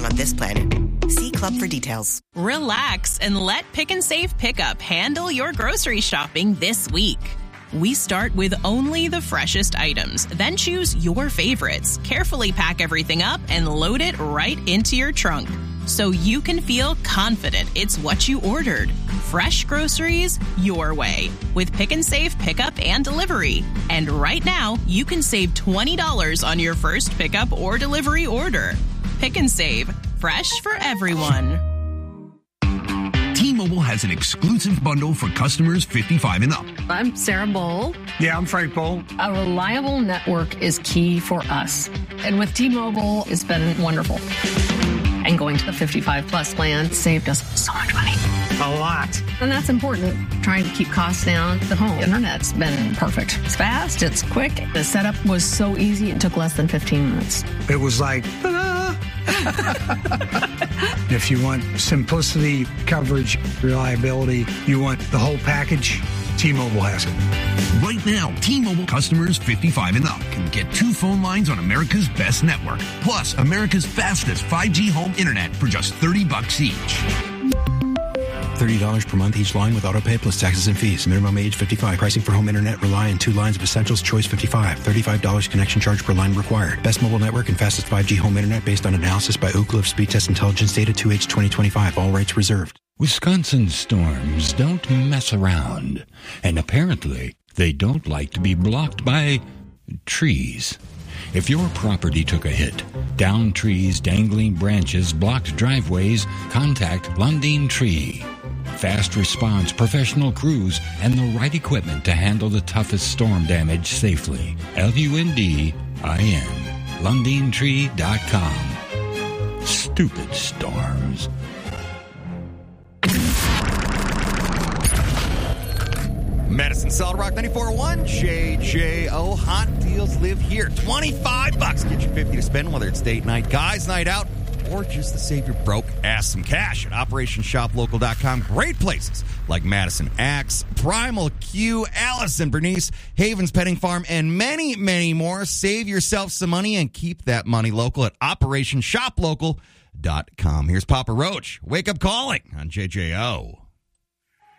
on this planet. See Club for details. Relax and let Pick and Save Pickup handle your grocery shopping this week. We start with only the freshest items, then choose your favorites, carefully pack everything up, and load it right into your trunk, so you can feel confident it's what you ordered. Fresh groceries your way with Pick and Save Pickup and Delivery. And right now, you can save $20 on your first pickup or delivery order. Pick and Save. Fresh for everyone. T-Mobile has an exclusive bundle for customers 55 and up. I'm Sarah Bowl. Yeah, I'm Frank Bowl. A reliable network is key for us. And with T-Mobile, it's been wonderful. And going to the 55 plus plan saved us so much money. A lot. And that's important. Trying to keep costs down. The home internet's been perfect. It's fast. It's quick. The setup was so easy. It took less than 15 minutes. It was like, ta-da! If you want simplicity, coverage, reliability, you want the whole package, T-Mobile has it. Right now, T-Mobile customers 55 and up can get 2 phone lines on America's best network, plus America's fastest 5G home internet for just $30 each. $30 per month each line with autopay plus taxes and fees. Minimum age 55. Pricing for home internet rely on 2 lines of essentials. Choice 55. $35 connection charge per line required. Best mobile network and fastest 5G home internet based on analysis by Ookla of Speed Test Intelligence data 2H 2025. All rights reserved. Wisconsin storms don't mess around. And apparently, they don't like to be blocked by trees. If your property took a hit, downed trees, dangling branches, blocked driveways, contact Lundin Tree. Fast response, professional crews, and the right equipment to handle the toughest storm damage safely. LUNDIN. LundinTree.com. Stupid storms. Madison Solid Rock 94.1, JJO. Hot deals live here. $25. Get you 50 to spend, whether it's date night, guys night out, or just to save your broke ass some cash at OperationShopLocal.com. Great places like Madison Axe, Primal Q, Allison Bernice, Havens Petting Farm, and many, many more. Save yourself some money and keep that money local at OperationShopLocal.com. Here's Papa Roach. Wake up calling on JJO.